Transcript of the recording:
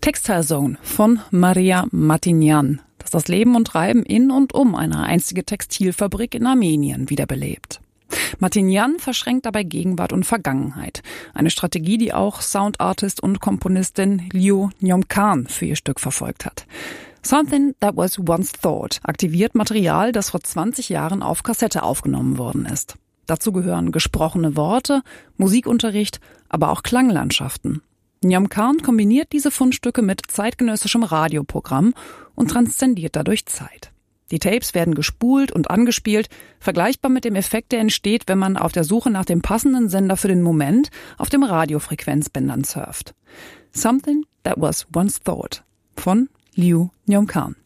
Textile Zone von Maria Martinyan, das das Leben und Treiben in und um eine einstige Textilfabrik in Armenien wiederbelebt. Martinyan verschränkt dabei Gegenwart und Vergangenheit. Eine Strategie, die auch Soundartist und Komponistin Liu Nyom-Khan für ihr Stück verfolgt hat. Something That Was Once Thought aktiviert Material, das vor 20 Jahren auf Kassette aufgenommen worden ist. Dazu gehören gesprochene Worte, Musikunterricht, aber auch Klanglandschaften. Nyom-Khan kombiniert diese Fundstücke mit zeitgenössischem Radioprogramm und transzendiert dadurch Zeit. Die Tapes werden gespult und angespielt, vergleichbar mit dem Effekt, der entsteht, wenn man auf der Suche nach dem passenden Sender für den Moment auf dem Radiofrequenzbändern surft. Something That Was Once Thought von Liu Nyom-Khan.